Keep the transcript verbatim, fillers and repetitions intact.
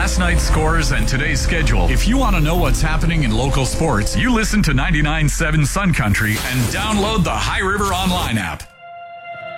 last night's scores and today's schedule. If you want to know what's happening in local sports, you listen to ninety-nine point seven Sun Country and download the High River Online app.